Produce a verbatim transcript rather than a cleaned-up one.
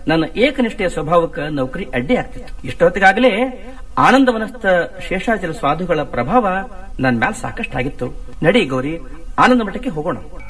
ನನ್ನ ಏಕನಿಷ್ಠೆಯ ಸ್ವಭಾವಕ್ಕೆ ನೌಕರಿ ಅಡ್ಡಿ ಆಗ್ತಿತ್ತು. ಇಷ್ಟೊತ್ತಿಗಾಗಲೇ ಆನಂದವನಸ್ಥ ಶೇಷಾಚಲ ಸಾಧುಗಳ ಪ್ರಭಾವ ನನ್ನ ಮ್ಯಾಲ ಸಾಕಷ್ಟಾಗಿತ್ತು. ನಡಿ ಗೌರಿ, ಆನಂದ ಮಠಕ್ಕೆ ಹೋಗೋಣ.